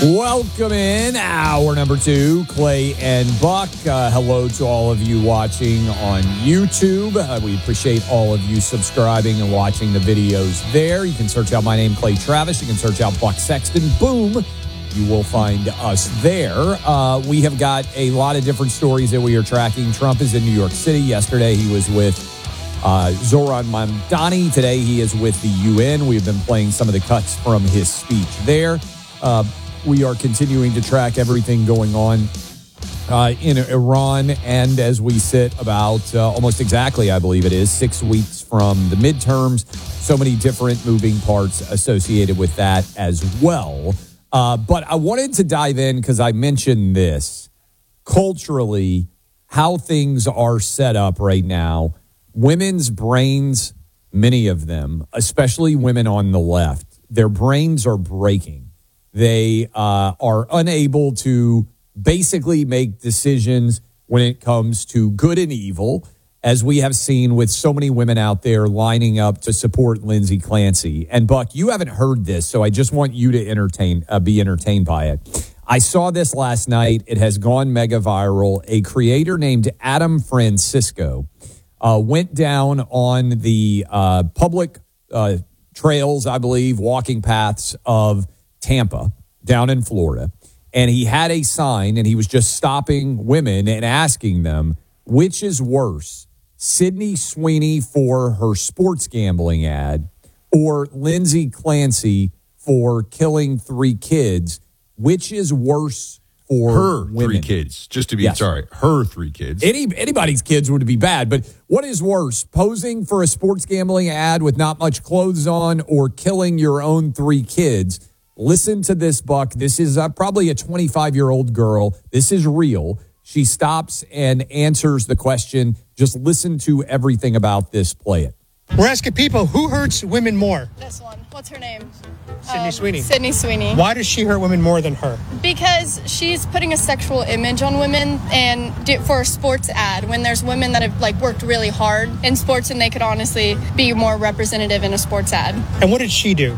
Welcome in hour number 2, Clay and Buck. Hello to all of you watching on YouTube. We appreciate all of you subscribing and watching the videos there. You can search out my name, Clay Travis. You can search out Buck Sexton. Boom. You will find us there. We have got a lot of different stories that we are tracking. Trump is in New York City. Yesterday he was with Zoran Mamdani. Today he is with the UN. We've been playing some of the cuts from his speech there. We are continuing to track everything going on in Iran. And as we sit about almost exactly, I believe it is, 6 weeks from the midterms, so many different moving parts associated with that as well. But I wanted to dive in because I mentioned this. Culturally, how things are set up right now, women's brains, many of them, especially women on the left, their brains are breaking. They are unable to basically make decisions when it comes to good and evil, as we have seen with so many women out there lining up to support Lindsey Clancy. And Buck, you haven't heard this, so I just want you to be entertained by it. I saw this last night. It has gone mega viral. A creator named Adam Francisco went down on the public trails, I believe, walking paths of Tampa, down in Florida, and he had a sign, and he was just stopping women and asking them, which is worse, Sydney Sweeney for her sports gambling ad or Lindsey Clancy for killing 3 kids? Which is worse for her women? 3 kids? Just to be sorry, her 3 kids. Anybody's kids would be bad, but what is worse, posing for a sports gambling ad with not much clothes on or killing your own 3 kids? Listen to this, Buck. This is probably a 25-year-old girl. This is real. She stops and answers the question. Just listen to everything about this. Play it. We're asking people, who hurts women more? This one. What's her name? Sydney Sweeney. Sydney Sweeney. Why does she hurt women more than her? Because she's putting a sexual image on women and for a sports ad when there's women that have worked really hard in sports and they could honestly be more representative in a sports ad. And what did she do?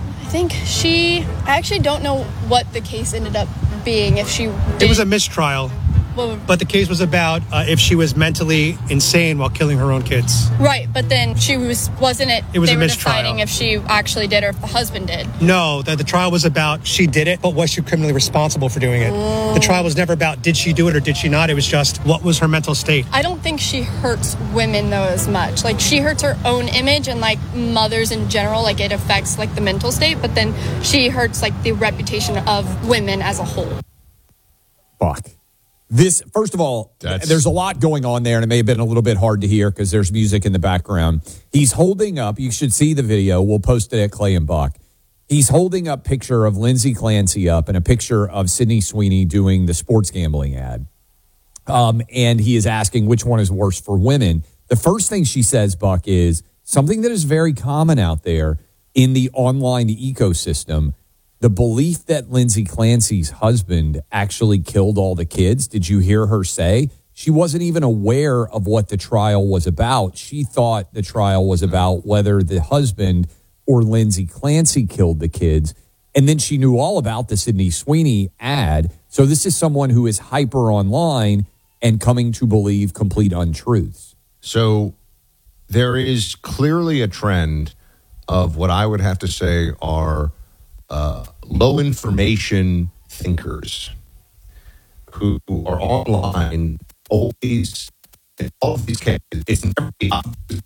I actually don't know what the case ended up being. If she did. It was a mistrial. But the case was about if she was mentally insane while killing her own kids. Right, but then she wasn't it? It was they a were mistrial. deciding if she actually did or if the husband did. No, the trial was about she did it, but was she criminally responsible for doing it? The trial was never about did she do it or did she not. It was just what was her mental state. I don't think she hurts women though as much. She hurts her own image and mothers in general. It affects the mental state, but then she hurts the reputation of women as a whole. Fuck. This, first of all, there's a lot going on there, and it may have been a little bit hard to hear because there's music in the background. He's holding up, you should see the video. We'll post it at Clay and Buck. He's holding up picture of Lindsey Clancy up and a picture of Sydney Sweeney doing the sports gambling ad. And he is asking which one is worse for women. The first thing she says, Buck, is something that is very common out there in the online ecosystem. The belief that Lindsey Clancy's husband actually killed all the kids. Did you hear her say? She wasn't even aware of what the trial was about. She thought the trial was about whether the husband or Lindsey Clancy killed the kids. And then she knew all about the Sydney Sweeney ad. So this is someone who is hyper online and coming to believe complete untruths. So there is clearly a trend of what I would have to say are low information thinkers who are online always in all of these cases. It's never the opposite.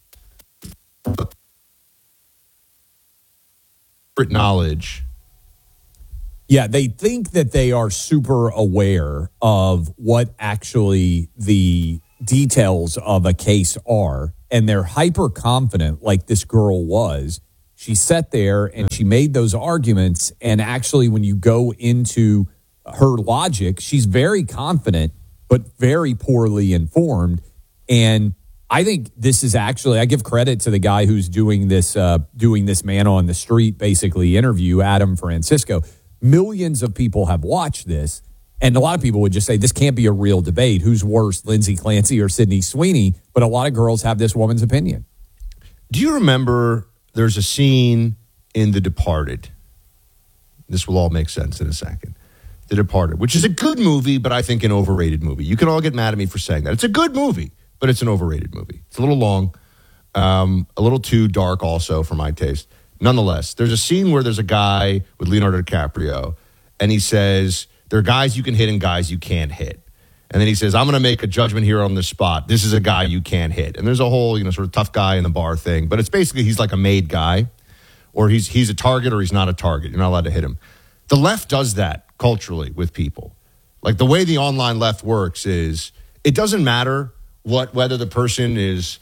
Knowledge. Yeah, they think that they are super aware of what actually the details of a case are, and they're hyper confident like this girl was. She sat there and she made those arguments. And actually, when you go into her logic, she's very confident, but very poorly informed. And I think this is actually, I give credit to the guy who's doing this man on the street, basically interview, Adam Francisco. Millions of people have watched this. And a lot of people would just say this can't be a real debate. Who's worse, Lindsey Clancy or Sydney Sweeney? But a lot of girls have this woman's opinion. Do you remember there's a scene in The Departed? This will all make sense in a second. The Departed, which is a good movie, but I think an overrated movie. You can all get mad at me for saying that. It's a good movie, but it's an overrated movie. It's a little long, a little too dark also for my taste. Nonetheless, there's a scene where there's a guy with Leonardo DiCaprio, and he says, there are guys you can hit and guys you can't hit. And then he says, I'm going to make a judgment here on the spot. This is a guy you can't hit. And there's a whole, sort of tough guy in the bar thing. But it's basically he's like a made guy, or he's a target or he's not a target. You're not allowed to hit him. The left does that culturally with people. Like the way the online left works is it doesn't matter whether the person is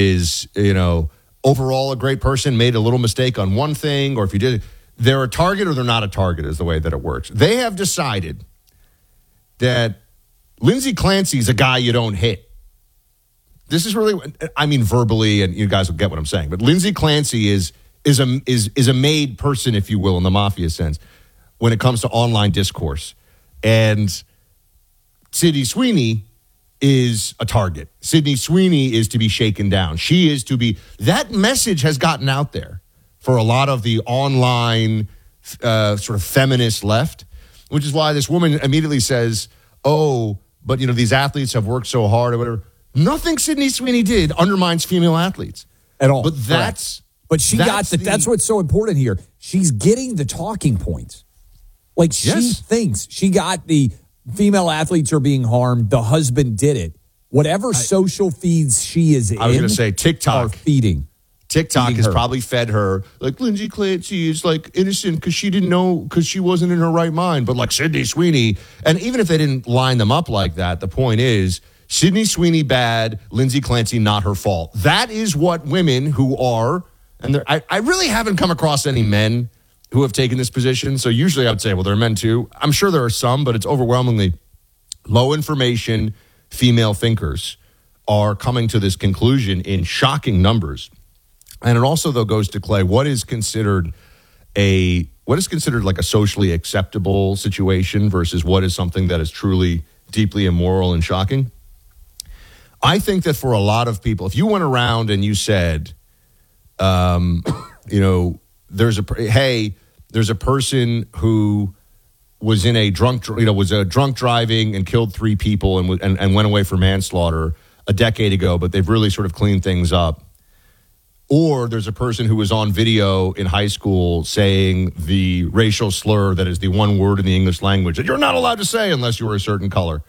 overall a great person, made a little mistake on one thing, or if you did, they're a target or they're not a target is the way that it works. They have decided that Lindsay Clancy's a guy you don't hit. This is really, I mean, verbally, and you guys will get what I'm saying, but Lindsay Clancy is a made person, if you will, in the mafia sense, when it comes to online discourse. And Sydney Sweeney is a target. Sydney Sweeney is to be shaken down. She is to be, that message has gotten out there for a lot of the online sort of feminist left, which is why this woman immediately says, oh, but these athletes have worked so hard or whatever. Nothing Sydney Sweeney did undermines female athletes at all. But that's what's so important here. She's getting the talking points. Like she thinks she got the female athletes are being harmed. The husband did it. Whatever social feeds she is in. I was going to say TikTok. Are feeding. TikTok has probably fed her. Like Lindsay Clancy is like innocent because she didn't know, because she wasn't in her right mind. But like Sydney Sweeney, and even if they didn't line them up like that, the point is Sydney Sweeney bad, Lindsay Clancy not her fault. That is what women who are, and I really haven't come across any men who have taken this position. So usually I would say, well, there are men too. I'm sure there are some, but it's overwhelmingly low information female thinkers are coming to this conclusion in shocking numbers. And it also, though, goes to Clay, what is considered like a socially acceptable situation versus what is something that is truly deeply immoral and shocking? I think that for a lot of people, if you went around and you said, there's a person who was in a drunk driving and killed 3 people and went away for manslaughter a decade ago, but they've really sort of cleaned things up. Or there's a person who was on video in high school saying the racial slur that is the one word in the English language that you're not allowed to say unless you're a certain color.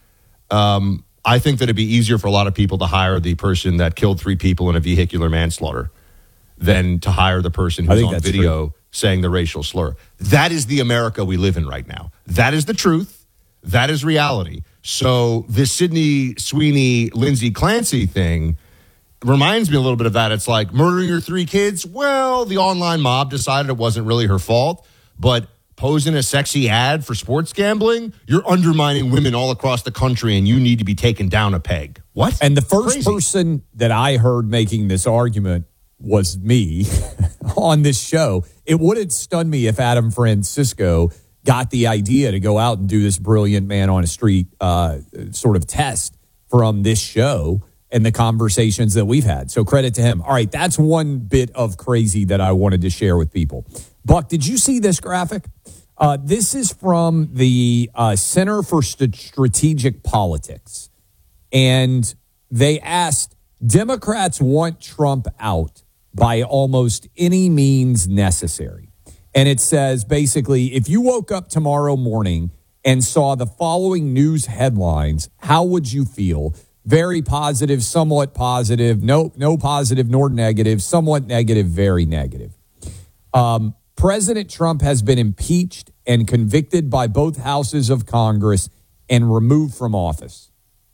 I think that it'd be easier for a lot of people to hire the person that killed 3 people in a vehicular manslaughter than to hire the person who's on video saying the racial slur. That is the America we live in right now. That is the truth. That is reality. So this Sydney Sweeney, Lindsay Clancy thing reminds me a little bit of that. It's like murdering your 3 kids. Well, the online mob decided it wasn't really her fault, but posing a sexy ad for sports gambling, you're undermining women all across the country and you need to be taken down a peg. What? And the first person that I heard making this argument was me on this show. It wouldn't stun me if Adam Francisco got the idea to go out and do this brilliant man on a street sort of test from this show and the conversations that we've had. So credit to him. All right, that's one bit of crazy that I wanted to share with people. Buck, did you see this graphic? This is from the Center for Strategic Politics. And they asked, Democrats want Trump out by almost any means necessary. And it says, basically, if you woke up tomorrow morning and saw the following news headlines, how would you feel? Very positive, somewhat positive, no positive nor negative, somewhat negative, very negative. President Trump has been impeached and convicted by both houses of Congress and removed from office.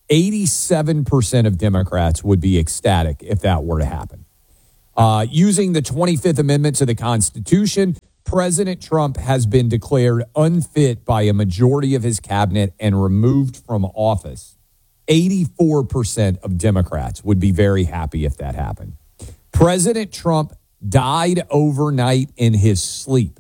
87% of Democrats would be ecstatic if that were to happen. Using the 25th Amendment to the Constitution, President Trump has been declared unfit by a majority of his cabinet and removed from office. 84% of Democrats would be very happy if that happened. President Trump died overnight in his sleep.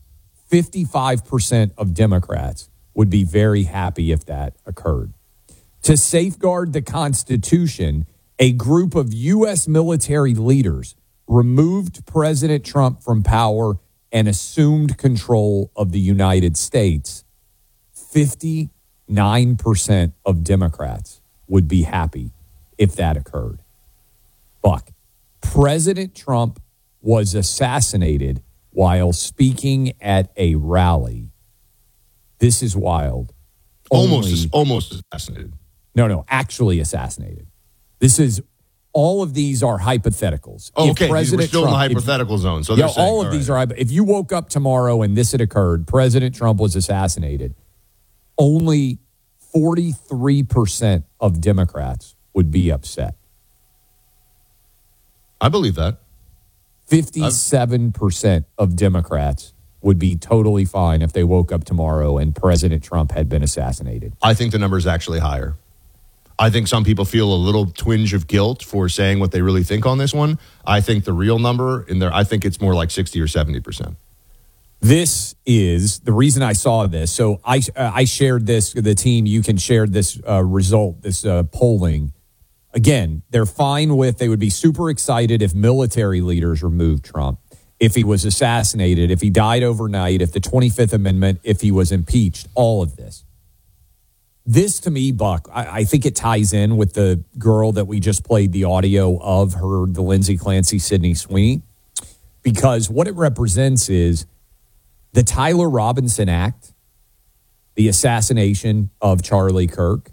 55% of Democrats would be very happy if that occurred. To safeguard the Constitution, a group of U.S. military leaders removed President Trump from power and assumed control of the United States. 59% of Democrats would be happy if that occurred. Buck, President Trump was assassinated while speaking at a rally. This is wild. Almost assassinated. No, actually assassinated. All of these are hypotheticals. Oh, okay, we're still in the hypothetical zone. So all of these are. If you woke up tomorrow and this had occurred, President Trump was assassinated, only 43% of Democrats would be upset. I believe that. 57% of Democrats would be totally fine if they woke up tomorrow and President Trump had been assassinated. I think the number is actually higher. I think some people feel a little twinge of guilt for saying what they really think on this one. I think the real number I think it's more like 60 or 70%. This is the reason I saw this. So I shared this, the team, you can share this result, this polling. Again, they're fine with, they would be super excited if military leaders removed Trump, if he was assassinated, if he died overnight, if the 25th Amendment, if he was impeached, all of this. This, to me, Buck, I think it ties in with the girl that we just played the audio of, the Lindsay Clancy, Sydney Sweeney, because what it represents is the Tyler Robinson Act, the assassination of Charlie Kirk,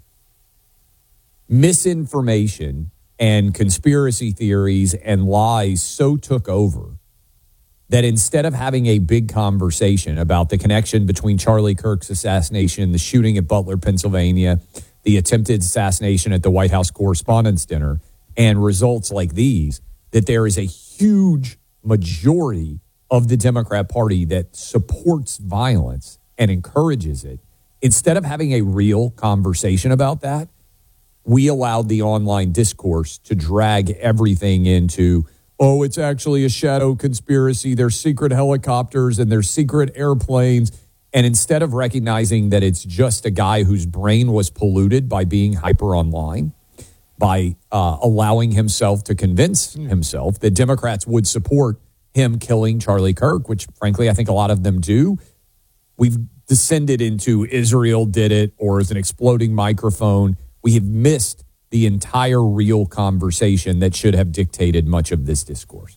misinformation and conspiracy theories and lies so took over that instead of having a big conversation about the connection between Charlie Kirk's assassination, the shooting at Butler, Pennsylvania, the attempted assassination at the White House Correspondents' Dinner, and results like these, that there is a huge majority of the Democrat Party that supports violence and encourages it. Instead of having a real conversation about that, we allowed the online discourse to drag everything into, oh, it's actually a shadow conspiracy. There's secret helicopters and there's secret airplanes. And instead of recognizing that it's just a guy whose brain was polluted by being hyper online, by allowing himself to convince himself that Democrats would support him killing Charlie Kirk, which frankly, I think a lot of them do. We've descended into Israel did it or is an exploding microphone. We have missed the entire real conversation that should have dictated much of this discourse.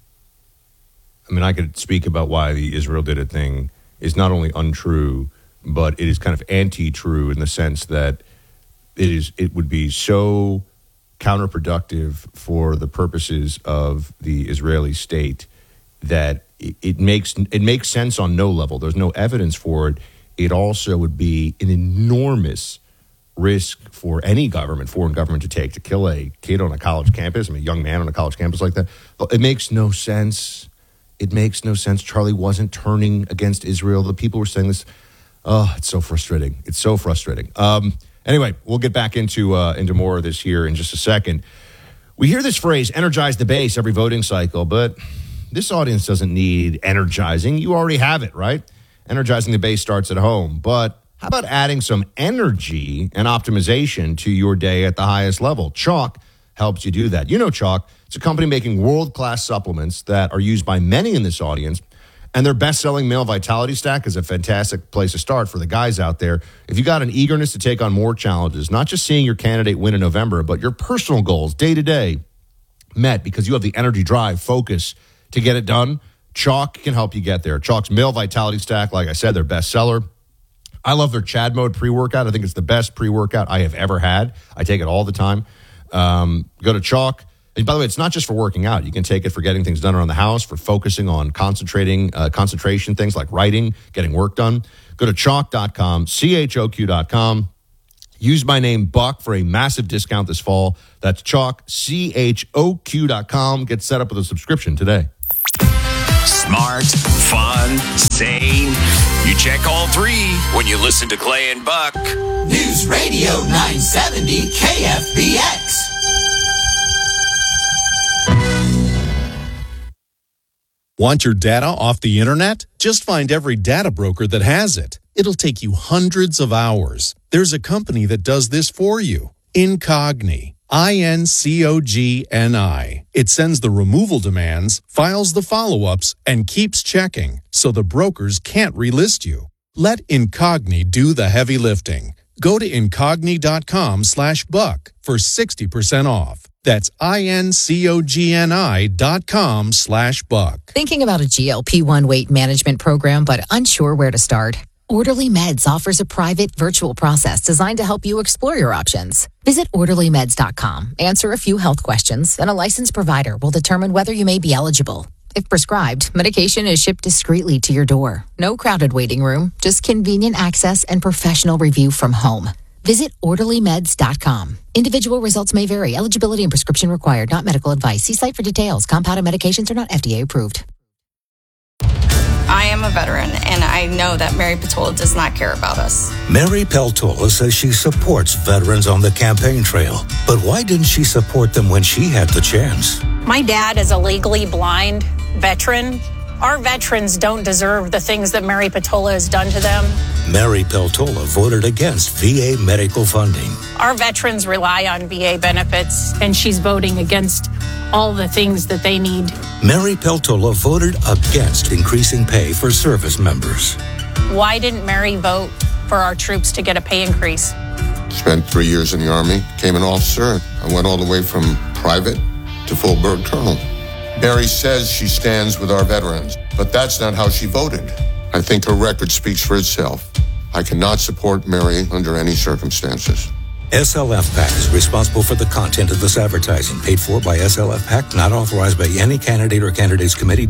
I mean, I could speak about why the Israel did it thing is not only untrue, but it is kind of anti-true in the sense that it would be so counterproductive for the purposes of the Israeli state that it makes sense on no level. There's no evidence for it. It also would be an enormous risk for any government, foreign government, to take to kill a kid on a college campus, a young man on a college campus like that. It makes no sense. It makes no sense. Charlie wasn't turning against Israel. The people were saying this. Oh, it's so frustrating. It's so frustrating. Anyway, we'll get back into more of this here in just a second. We hear this phrase, energize the base, every voting cycle, but this audience doesn't need energizing. You already have it, right? Energizing the base starts at home, but how about adding some energy and optimization to your day at the highest level? Chalk helps you do that. You know Chalk. It's a company making world-class supplements that are used by many in this audience, and their best-selling Male Vitality Stack is a fantastic place to start for the guys out there. If you got an eagerness to take on more challenges, not just seeing your candidate win in November, but your personal goals day-to-day met because you have the energy, drive, focus to get it done, Chalk can help you get there. Chalk's Male Vitality Stack, like I said, their bestseller. I love their Chad Mode pre-workout. I think it's the best pre-workout I have ever had. I take it all the time. Go to Chalk. And by the way, it's not just for working out. You can take it for getting things done around the house, for focusing on concentration things like writing, getting work done. Go to chalk.com, CHOQ.com. Use my name, Buck, for a massive discount this fall. That's Chalk, CHOQ.com. Get set up with a subscription today. Smart, fun, sane. You check all three when you listen to Clay and Buck. News Radio 970 KFBX. Want your data off the internet? Just find every data broker that has it. It'll take you hundreds of hours. There's a company that does this for you. Incogni. INCOGNI. It sends the removal demands, files the follow-ups, and keeps checking, so the brokers can't relist you. Let Incogni do the heavy lifting. Go to Incogni.com/buck for 60% off. That's INCOGNI.com/buck. Thinking about a GLP-1 weight management program but unsure where to start? Orderly Meds offers a private virtual process designed to help you explore your options. Visit orderlymeds.com, answer a few health questions, and a licensed provider will determine whether you may be eligible. If prescribed, medication is shipped discreetly to your door. No crowded waiting room, just convenient access and professional review from home. Visit orderlymeds.com. Individual results may vary. Eligibility and prescription required, not medical advice. See site for details. Compounded medications are not FDA approved. I am a veteran, and I know that Mary Peltola does not care about us. Mary Peltola says she supports veterans on the campaign trail. But why didn't she support them when she had the chance? My dad is a legally blind veteran. Our veterans don't deserve the things that Mary Peltola has done to them. Mary Peltola voted against VA medical funding. Our veterans rely on VA benefits, and she's voting against all the things that they need. Mary Peltola voted against increasing pay for service members. Why didn't Mary vote for our troops to get a pay increase? Spent 3 years in the Army, became an officer. I went all the way from private to full bird colonel. Mary says she stands with our veterans, but that's not how she voted. I think her record speaks for itself. I cannot support Mary under any circumstances. SLF PAC is responsible for the content of this advertising, paid for by SLF PAC, not authorized by any candidate or candidates committee.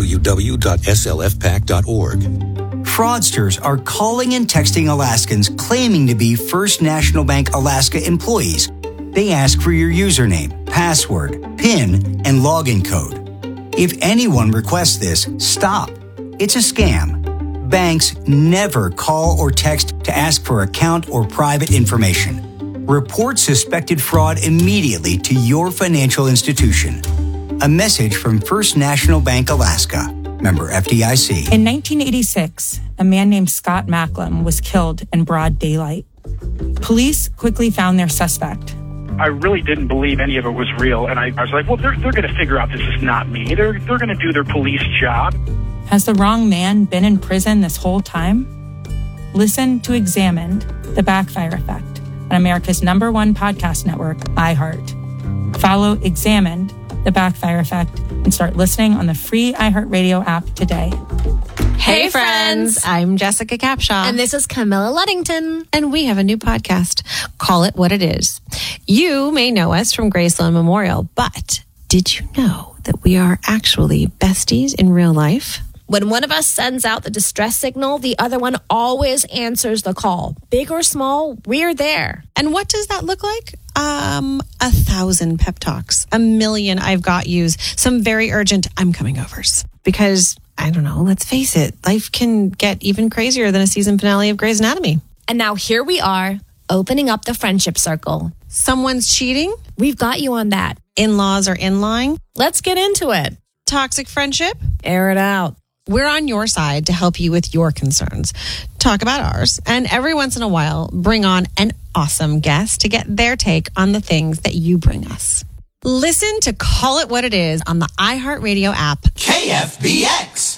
www.slfpac.org. Fraudsters are calling and texting Alaskans claiming to be First National Bank Alaska employees. They ask for your username, password, PIN, and login code. If anyone requests this, stop. It's a scam. Banks never call or text to ask for account or private information. Report suspected fraud immediately to your financial institution. A message from First National Bank Alaska. Member FDIC. In 1986, a man named Scott Macklem was killed in broad daylight. Police quickly found their suspect. I really didn't believe any of it was real, and I was like, well, they're going to figure out this is not me. They're going to do their police job. Has the wrong man been in prison this whole time? Listen to Examined, The Backfire Effect on America's #1 podcast network, iHeart. Follow Examined, The Backfire Effect, and start listening on the free iHeartRadio app today. Hey friends, I'm Jessica Capshaw. And this is Camilla Luddington. And we have a new podcast, Call It What It Is. You may know us from Graceland Memorial, but did you know that we are actually besties in real life? When one of us sends out the distress signal, the other one always answers the call. Big or small, we're there. And what does that look like? 1,000 pep talks, 1,000,000 I've got yous, some very urgent I'm coming overs. Because, I don't know, let's face it, life can get even crazier than a season finale of Grey's Anatomy. And now here we are, opening up the friendship circle. Someone's cheating? We've got you on that. In-laws are in-lying? Let's get into it. Toxic friendship? Air it out. We're on your side to help you with your concerns. Talk about ours. And every once in a while, bring on an awesome guest to get their take on the things that you bring us. Listen to Call It What It Is on the iHeartRadio app. KFBX.